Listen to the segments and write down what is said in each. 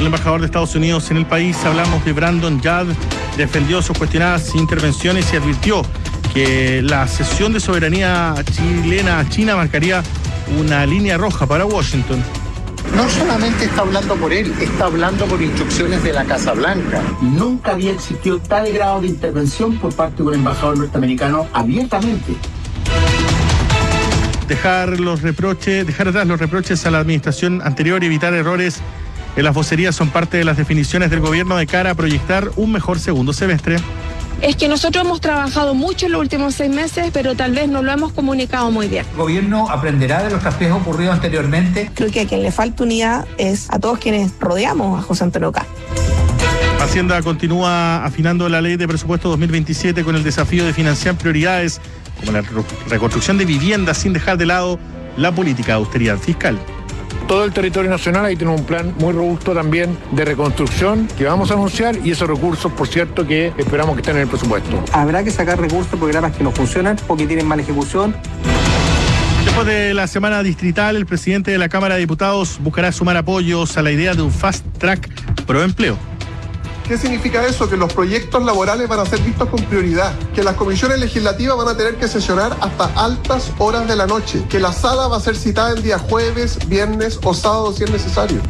El embajador de Estados Unidos en el país, hablamos de Brandon Yard, defendió sus cuestionadas intervenciones y advirtió que la cesión de soberanía chilena a China marcaría una línea roja para Washington. No solamente está hablando por él, está hablando por instrucciones de la Casa Blanca. Nunca había existido tal grado de intervención por parte de un embajador norteamericano abiertamente. Dejar atrás los reproches a la administración anterior y evitar errores en las vocerías son parte de las definiciones del gobierno de cara a proyectar un mejor segundo semestre. Es que nosotros hemos trabajado mucho en los últimos 6 meses, pero tal vez no lo hemos comunicado muy bien. ¿El gobierno aprenderá de los traspiés ocurridos anteriormente? Creo que a quien le falta unidad es a todos quienes rodeamos a José Antonio Kast. Hacienda continúa afinando la ley de presupuesto 2027 con el desafío de financiar prioridades como la reconstrucción de viviendas sin dejar de lado la política de austeridad fiscal. Todo el territorio nacional, ahí tenemos un plan muy robusto también de reconstrucción que vamos a anunciar, y esos recursos, por cierto, que esperamos que estén en el presupuesto. Habrá que sacar recursos por programas que no funcionan porque tienen mala ejecución. Después de la semana distrital, el presidente de la Cámara de Diputados buscará sumar apoyos a la idea de un fast track pro empleo. ¿Qué significa eso? Que los proyectos laborales van a ser vistos con prioridad, que las comisiones legislativas van a tener que sesionar hasta altas horas de la noche, que la sala va a ser citada el día jueves, viernes o sábado si es necesario.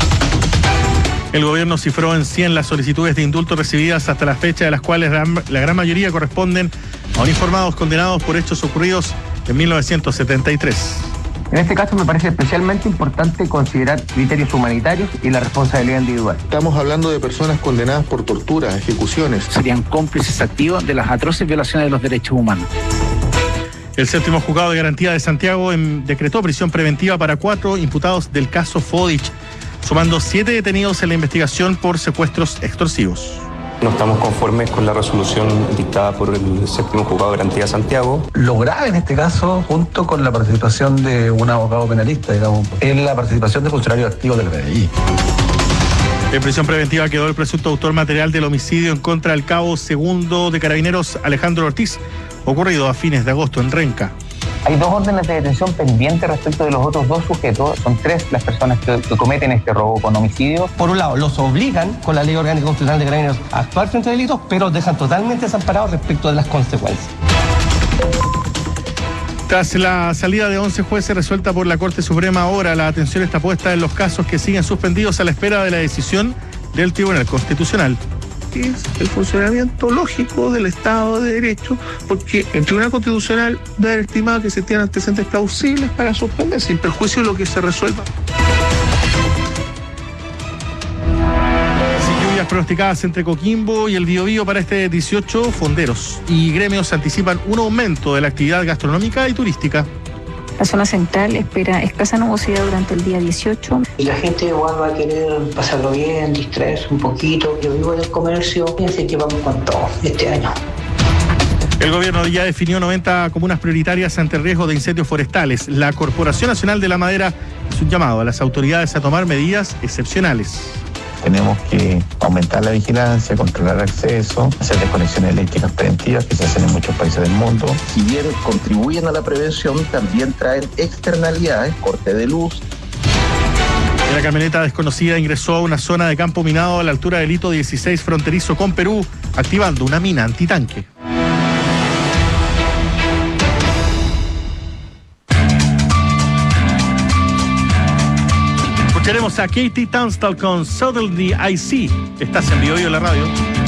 El gobierno cifró en 100 las solicitudes de indulto recibidas hasta la fecha, de las cuales la gran mayoría corresponden a uniformados condenados por hechos ocurridos en 1973. En este caso me parece especialmente importante considerar criterios humanitarios y la responsabilidad individual. Estamos hablando de personas condenadas por torturas, ejecuciones. Serían cómplices activos de las atroces violaciones de los derechos humanos. El séptimo juzgado de garantía de Santiago decretó prisión preventiva para 4 imputados del caso Fodich, sumando 7 detenidos en la investigación por secuestros extorsivos. No estamos conformes con la resolución dictada por el séptimo juzgado de garantía de Santiago. Lo grave en este caso, junto con la participación de un abogado penalista, digamos, es la participación de funcionarios activos del PDI. En prisión preventiva quedó el presunto autor material del homicidio en contra del cabo segundo de Carabineros Alejandro Ortiz, ocurrido a fines de agosto en Renca. Hay 2 órdenes de detención pendientes respecto de los otros 2 sujetos. Son 3 las personas que cometen este robo con homicidio. Por un lado, los obligan con la Ley Orgánica Constitucional de Carabineros a actuar frente a delitos, pero dejan totalmente desamparados respecto de las consecuencias. Tras la salida de 11 jueces resuelta por la Corte Suprema, ahora la atención está puesta en los casos que siguen suspendidos a la espera de la decisión del Tribunal Constitucional. Es el funcionamiento lógico del Estado de Derecho, porque el Tribunal Constitucional debe haber estimado que se tienen antecedentes plausibles para suspender, sin perjuicio de lo que se resuelva. Sin lluvias pronosticadas entre Coquimbo y el Biobío para este 18, fonderos y gremios anticipan un aumento de la actividad gastronómica y turística. La zona central espera escasa nubosidad durante el día 18. Y la gente igual va a querer pasarlo bien, distraerse un poquito. Yo vivo del comercio, así que vamos con todo este año. El gobierno ya definió 90 comunas prioritarias ante el riesgo de incendios forestales. La Corporación Nacional de la Madera es un llamado a las autoridades a tomar medidas excepcionales. Tenemos que aumentar la vigilancia, controlar acceso, hacer desconexiones eléctricas preventivas que se hacen en muchos países del mundo. Si bien contribuyen a la prevención, también traen externalidades, corte de luz. La camioneta desconocida ingresó a una zona de campo minado a la altura del hito 16 fronterizo con Perú, activando una mina antitanque. Escucharemos a Katie Tunstall con Suddenly I See. Estás en Biobío en la radio.